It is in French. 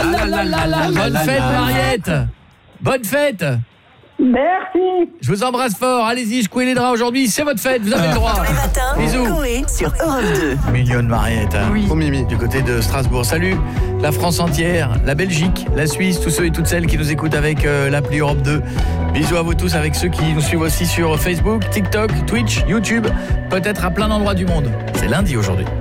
Bonne fête, Mariette. Bonne fête. Merci. Je vous embrasse fort. Allez-y, secouez les draps aujourd'hui. C'est votre fête, vous avez le droit. Tous les matins, Bisous. Coé sur Europe 2. Mignonne Mariette. Oui. Oh Mimi. Du côté de Strasbourg. Salut la France entière, la Belgique, la Suisse, tous ceux et toutes celles qui nous écoutent avec l'appli Europe 2. Bisous à vous tous, avec ceux qui nous suivent aussi sur Facebook, TikTok, Twitch, YouTube, peut-être à plein d'endroits du monde. C'est lundi aujourd'hui.